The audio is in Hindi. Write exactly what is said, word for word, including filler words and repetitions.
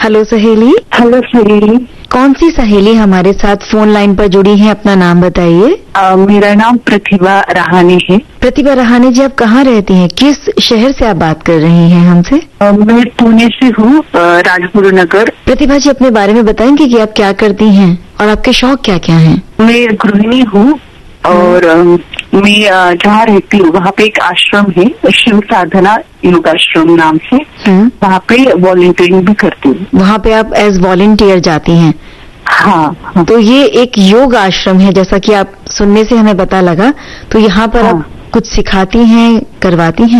हेलो सहेली। हेलो सहेली। कौन सी सहेली हमारे साथ फोन लाइन पर जुड़ी है? अपना नाम बताइए। मेरा नाम प्रतिभा रहाने है। प्रतिभा रहाने जी, आप कहाँ रहती हैं? किस शहर से आप बात कर रही हैं हमसे? आ, मैं पुणे से हूँ, राजगुरु नगर। प्रतिभा जी, अपने बारे में बताएंगे कि आप क्या करती हैं और आपके शौक क्या क्या हैं? मैं गृहिणी हूँ और मैं जहाँ रहती हूँ वहाँ पे एक आश्रम है, शिव साधना योगाश्रम नाम से। वहाँ पे वॉलंटियरिंग भी करती हूँ। वहाँ पे आप एज वॉलंटियर जाती हैं? हाँ, हाँ। तो ये एक योग आश्रम है, जैसा कि आप सुनने से हमें पता लगा। तो यहाँ पर हाँ। आप कुछ सिखाती हैं, करवाती हैं?